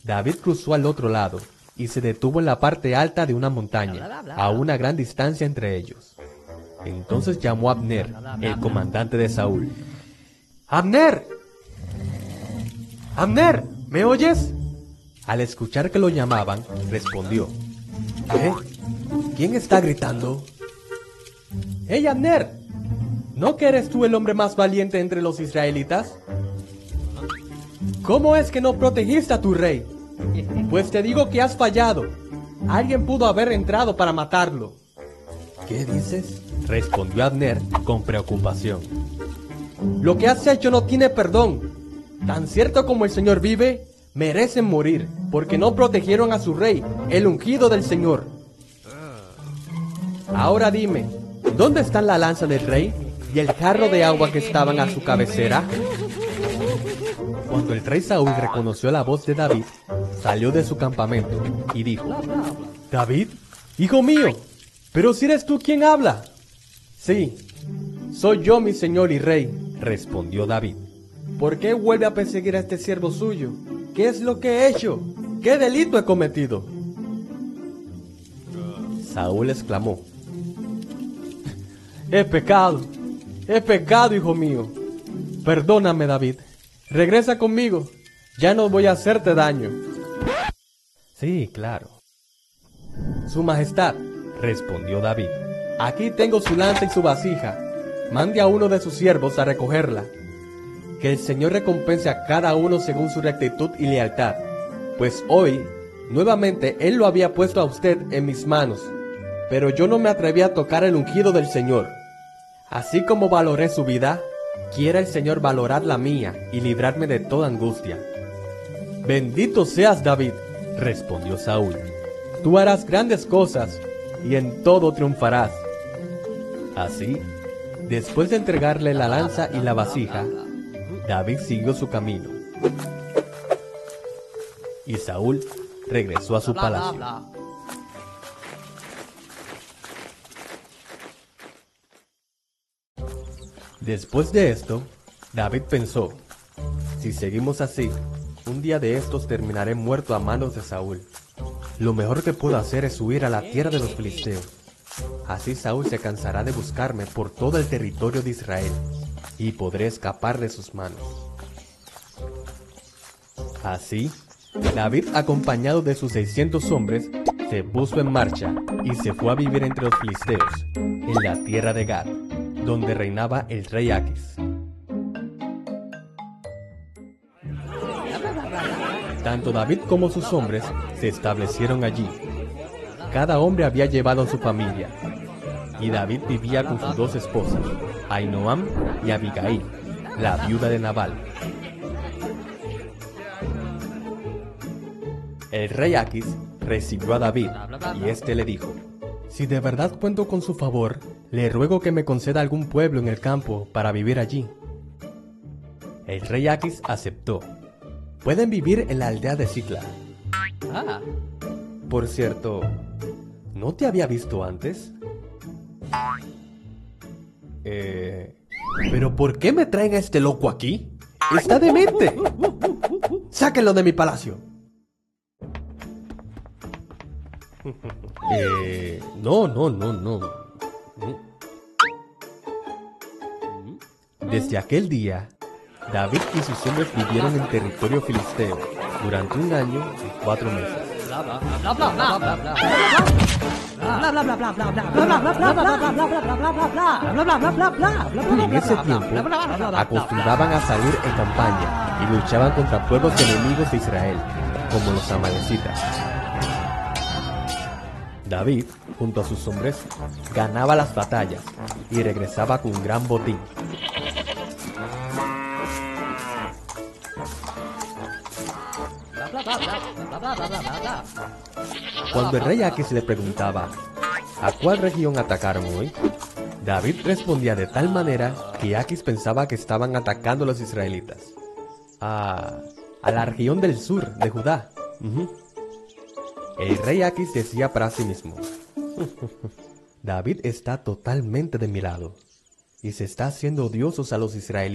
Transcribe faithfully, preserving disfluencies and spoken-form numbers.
David cruzó al otro lado y se detuvo en la parte alta de una montaña, a una gran distancia entre ellos. Entonces llamó a Abner, el comandante de Saúl. ¡Abner! ¡Abner! ¿Me oyes? Al escuchar que lo llamaban, respondió. ¿Qué? ¿Quién está gritando? ¡Hey, Abner! ¿No que eres tú el hombre más valiente entre los israelitas? ¿Cómo es que no protegiste a tu rey? Pues te digo que has fallado. Alguien pudo haber entrado para matarlo. ¿Qué dices? Respondió Abner con preocupación. Lo que has hecho no tiene perdón. Tan cierto como el Señor vive, merecen morir, porque no protegieron a su rey, el ungido del Señor. Ahora dime, ¿dónde están la lanza del rey y el jarro de agua que estaban a su cabecera? Cuando el rey Saúl reconoció la voz de David, salió de su campamento y dijo: David, hijo mío, ¿pero si eres tú quien habla? Sí, soy yo, mi señor y rey, respondió David. ¿Por qué vuelve a perseguir a este siervo suyo? ¿Qué es lo que he hecho? ¿Qué delito he cometido? Saúl exclamó: He pecado, he pecado, hijo mío. Perdóname, David. Regresa conmigo. Ya no voy a hacerte daño. Sí, claro. Su Majestad, respondió David, aquí tengo su lanza y su vasija. Mande a uno de sus siervos a recogerla. Que el Señor recompense a cada uno según su rectitud y lealtad, pues hoy, nuevamente, Él lo había puesto a usted en mis manos, pero yo no me atreví a tocar el ungido del Señor. Así como valoré su vida, quiera el Señor valorar la mía y librarme de toda angustia. Bendito seas, David, respondió Saúl. Tú harás grandes cosas y en todo triunfarás. Así, después de entregarle la lanza y la vasija, David siguió su camino. Y Saúl regresó a su palacio. Después de esto, David pensó: si seguimos así, un día de estos terminaré muerto a manos de Saúl. Lo mejor que puedo hacer es huir a la tierra de los filisteos. Así Saúl se cansará de buscarme por todo el territorio de Israel, y podré escapar de sus manos. Así, David, acompañado de sus seiscientos hombres, se puso en marcha y se fue a vivir entre los filisteos, en la tierra de Gad, donde reinaba el rey Aquis. Tanto David como sus hombres se establecieron allí. Cada hombre había llevado a su familia, y David vivía con sus dos esposas, Ahinoam y Abigail, la viuda de Nabal. El rey Aquis recibió a David, y éste le dijo: si de verdad cuento con su favor, le ruego que me conceda algún pueblo en el campo para vivir allí. El rey Aquis aceptó. Pueden vivir en la aldea de Siclag. Ah. Por cierto, ¿no te había visto antes? Eh... ¿Pero por qué me traen a este loco aquí? ¡Está demente! ¡Sáquenlo de mi palacio! Eh... No, no, no, no. Desde aquel día, David y sus hombres vivieron en territorio filisteo durante un año y cuatro meses. En ese tiempo, acostumbraban a salir en campaña y luchaban contra pueblos enemigos de Israel, como los amalecitas. David, junto a sus hombres, ganaba las batallas y regresaba con un gran botín. Cuando el rey Aquis le preguntaba ¿a cuál región atacaron hoy?, David respondía de tal manera que Aquis pensaba que estaban atacando a los israelitas. A, a la región del sur de Judá. Uh-huh. El rey Aquis decía para sí mismo: David está totalmente de mi lado y se está haciendo odiosos a los israelitas.